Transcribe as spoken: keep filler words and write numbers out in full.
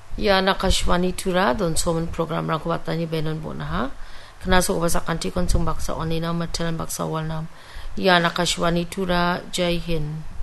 Ya nakashwani tura don soman program rangko batani benon bona ha. Kena so bahasa kanti kon sung baksa onina matalan baksa walnam. Ya nakashwani tura Jai Hind.